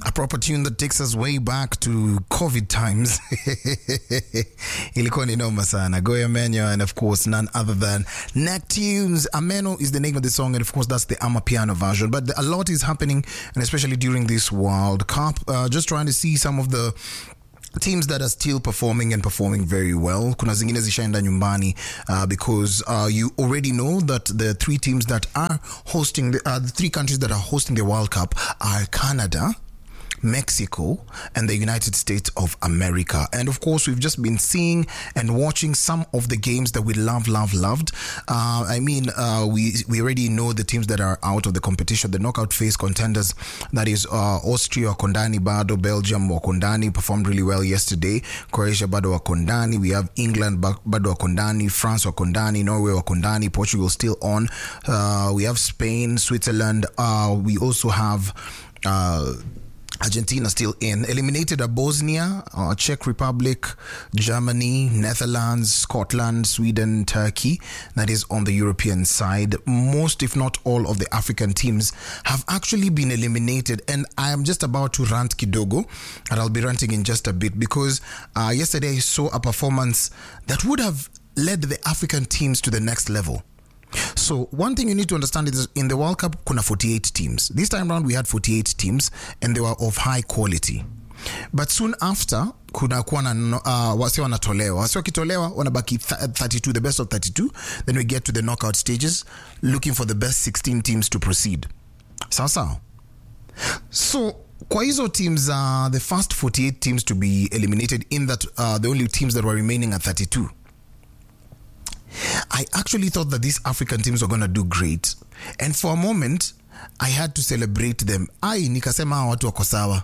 A proper tune that takes us way back to COVID times. Ilikuwa ni noma sana. Goya Menya, and of course none other than Neptunes. Ameno is the name of the song, and of course that's the Amapiano version. But a lot is happening, and especially during this World Cup. Just trying to see some of the teams that are still performing and performing very well. Kuna zingine zishaenda nyumbani because you already know that the three teams that are hosting the three countries that are hosting the World Cup are Canada, Mexico, and the United States of America. And of course, we've just been seeing and watching some of the games that we loved. We already know the teams that are out of the competition, the knockout phase contenders. That is Austria, Wakondani, Bado, Belgium, Wakondani performed really well yesterday. Croatia, Bado, Wakondani. We have England, Bado, Wakondani. France, Wakondani. Norway, Wakondani. Portugal still on. We have Spain, Switzerland. We also have Argentina still in. Eliminated are Bosnia, Czech Republic, Germany, Netherlands, Scotland, Sweden, Turkey. That is on the European side. Most, if not all, of the African teams have actually been eliminated. And I am just about to rant kidogo, and I'll be ranting in just a bit, because yesterday I saw a performance that would have led the African teams to the next level. So one thing you need to understand is in the World Cup, kuna 48 teams. This time around, we had 48 teams, and they were of high quality. But soon after, kuna kuwa na wasi wanatolewa. Wasi wakitolewa, wanabaki 32, the best of 32. Then we get to the knockout stages, looking for the best 16 teams to proceed. Sawa. So kwa hizo teams, the first 48 teams to be eliminated, in that the only teams that were remaining are 32. I actually thought that these African teams were going to do great. And for a moment, I had to celebrate them. Nikasema watu wako sawa.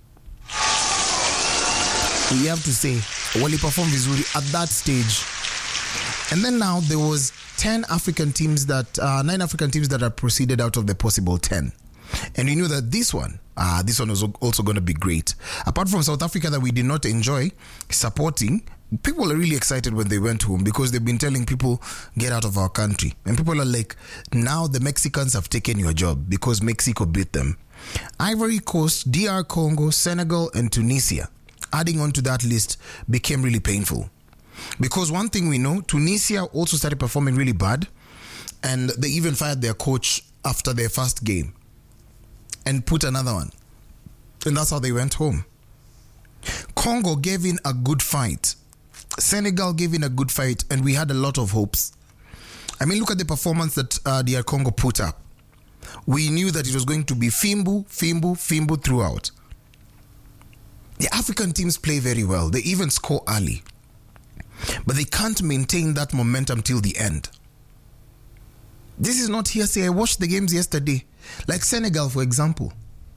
We have to say, wali perform vizuri at that stage. And then now there was 9 African teams that are proceeded out of the possible 10. And we knew that this one was also going to be great. Apart from South Africa that we did not enjoy supporting, people are really excited when they went home, because they've been telling people, get out of our country. And people are like, now the Mexicans have taken your job because Mexico beat them. Ivory Coast, DR Congo, Senegal, and Tunisia, adding on to that list, became really painful. Because one thing we know, Tunisia also started performing really bad, and they even fired their coach after their first game and put another one. And that's how they went home. Congo gave in a good fight. Senegal gave in a good fight, and we had a lot of hopes. I mean, look at the performance that DR Congo put up. We knew that it was going to be Fimbu throughout. The African teams play very well. They even score early. But they can't maintain that momentum till the end. This is not hearsay. I watched the games yesterday. Like Senegal, for example.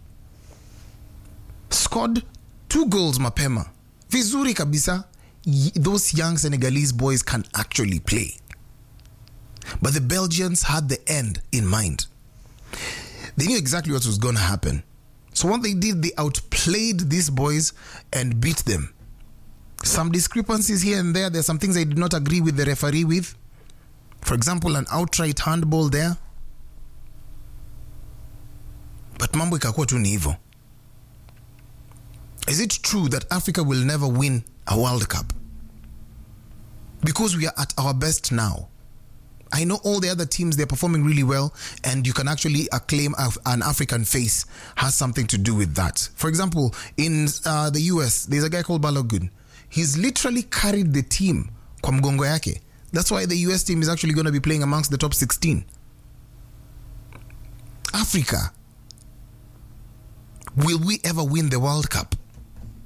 Scored 2 goals mapema. Vizuri kabisa. Those young Senegalese boys can actually play. But the Belgians had the end in mind. They knew exactly what was going to happen. So what they did, they outplayed these boys and beat them. Some discrepancies here and there. There's some things I did not agree with the referee with. For example, an outright handball there. But mambo ikakuwa tu ni hivyo. Is it true that Africa will never win a World Cup? Because we are at our best now. I know all the other teams, they're performing really well, and you can actually acclaim an African face has something to do with that. For example, in the US, there's a guy called Balogun. He's literally carried the team kwa mgongo yake. That's why the US team is actually going to be playing amongst the top 16. Africa, will we ever win the World Cup?